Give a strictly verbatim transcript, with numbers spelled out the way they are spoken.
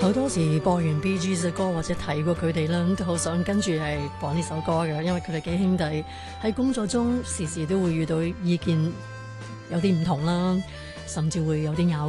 好多時播完 Bee Gees 嘅歌或者睇過佢哋啦，都好想跟住係播呢首歌嘅，因為佢哋幾兄弟喺工作中時時都會遇到意見有啲唔同啦，甚至會有啲拗